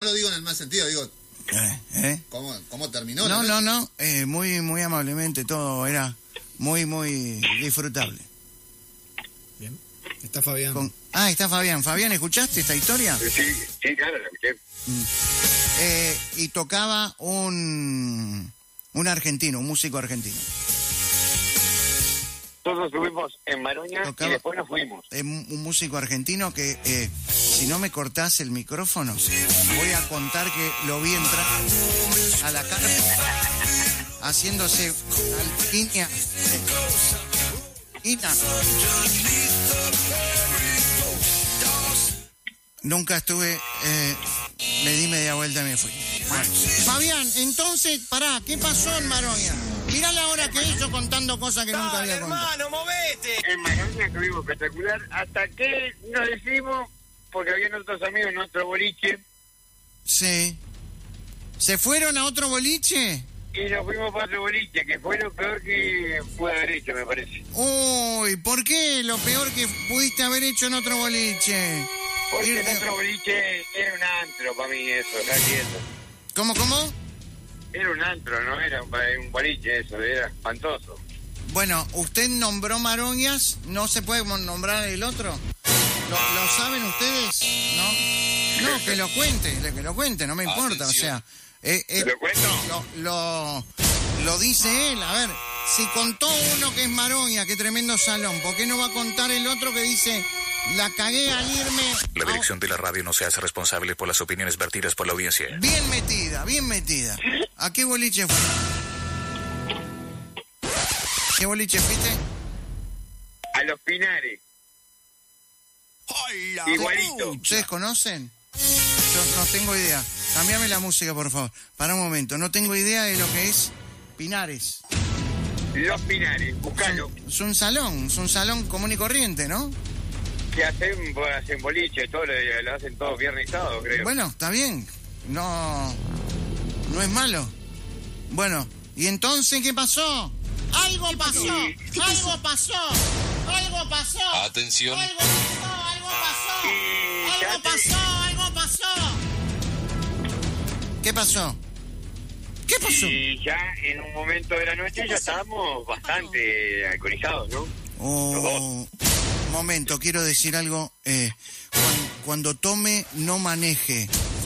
lo digo en el mal sentido, digo, ¿cómo terminó? No, muy, muy amablemente, todo era muy, muy disfrutable. Bien, está Fabián. Está Fabián. Fabián, ¿escuchaste esta historia? Sí, claro, la escuché. Y tocaba un argentino, un músico argentino. Nosotros estuvimos en Maroña y después nos fuimos. Un músico argentino que, si no me cortás el micrófono, voy a contar que lo vi entrar a la carpa haciéndose alquimia. Nunca estuve, le di media vuelta y me fui. Bueno. Fabián, entonces, pará, ¿qué pasó en Maroña? Mirá la hora que hizo contando cosas que nunca había contado. Hermano, movete. En Maroña estuvimos espectacular hasta que nos decimos, porque habían otros amigos en otro boliche. Sí. ¿Se fueron a otro boliche? Y nos fuimos para otro boliche, que fue lo peor que pude haber hecho, me parece. Uy, ¿por qué lo peor que pudiste haber hecho en otro boliche? Porque en otro boliche era un antro para mí eso, no entiendo. ¿Cómo? Era un antro, no era un boliche eso, era espantoso. Bueno, usted nombró Maroñas, ¿no se puede nombrar el otro? ¿Lo saben ustedes? No, que lo cuente, no me importa, Atención. o sea... ¿Lo cuento? Lo dice él, a ver, si contó uno que es Maroña, qué tremendo salón, ¿por qué no va a contar el otro que dice... La cagué al irme... La dirección de la radio no se hace responsable por las opiniones vertidas por la audiencia. Bien metida. ¿A qué boliche fue? ¿Qué boliche fuiste? A los Pinares. Igualito. ¿Ustedes conocen? Yo no tengo idea. Cambiame la música, por favor. Para un momento. No tengo idea de lo que es Pinares. Los Pinares, buscalo. Es un salón común y corriente, ¿no? Que hacen boliche, todo lo hacen todos viernes y sábado, creo. Bueno, está bien. No es malo. Bueno, ¿y entonces qué pasó? Algo pasó. Atención. Algo pasó. ¿Qué pasó? Y ya en un momento de la noche ya estábamos bastante alcoholizados, ¿no? Momento, quiero decir algo. Cuando tome, no maneje.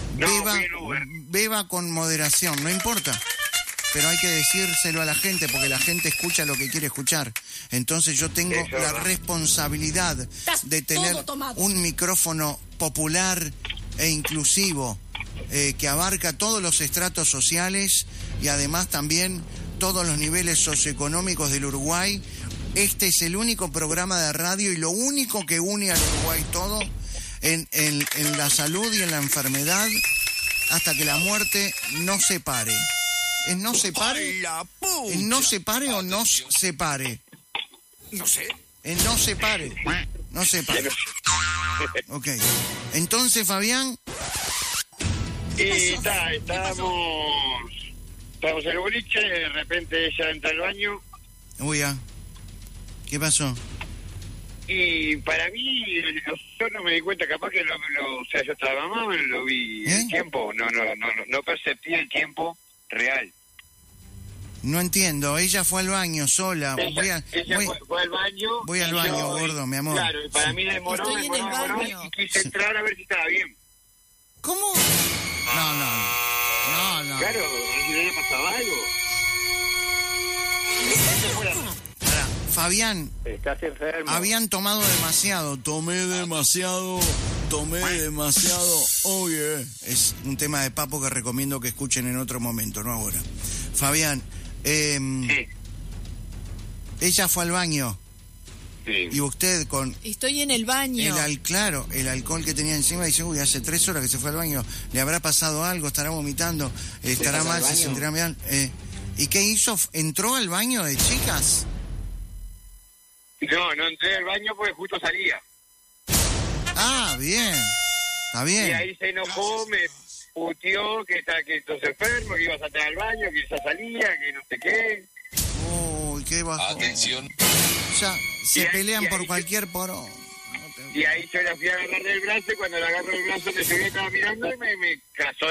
Beba con moderación, no importa. Pero hay que decírselo a la gente, porque la gente escucha lo que quiere escuchar. Entonces yo tengo la responsabilidad de tener un micrófono popular e inclusivo, que abarca todos los estratos sociales y además también todos los niveles socioeconómicos del Uruguay. Este es el único programa de radio y lo único que une al Uruguay todo en la salud y en la enfermedad hasta que la muerte nos separe. ¿Es no separe? ¿Es no separe o nos separe? No sé. ¿Es no separe? No separe. Ok. Entonces, Fabián... Y estábamos en el boliche, de repente ella entra al baño. Uy, ya. ¿Qué pasó? Y para mí, yo no me di cuenta, capaz que o sea, yo estaba mamá, lo vi el tiempo, no perceptí el tiempo real. No entiendo, ella fue al baño sola. Ella fue al baño. Voy al baño, gordo, mi amor. Claro, y para mí demoró, y quise entrar a ver si estaba bien. ¿Cómo? No. Claro, si le había pasado algo. Pará, Fabián. Estás enfermo. Habían tomado demasiado. Tomé demasiado. Oh, yeah. Es un tema de papo que recomiendo que escuchen en otro momento, no ahora. Fabián, sí. Ella fue al baño. Sí. Y usted con... Estoy en el baño. Claro, el alcohol que tenía encima, dice, uy, hace 3 horas que se fue al baño. ¿Le habrá pasado algo? ¿Estará vomitando? ¿Estará mal? ¿Se sentirá mal? ¿Y qué hizo? ¿Entró al baño de chicas? No entré al baño porque justo salía. Ah, bien. Está bien. Y ahí se enojó, me puteó que estás enfermo, que ibas a entrar al baño, que ya salía, que no sé qué. Uy, qué bajo. Atención. Ya se pelean por cualquier poro. Y ahí yo la fui a agarrar del brazo y cuando la agarro del brazo me seguí, estaba mirando y me casó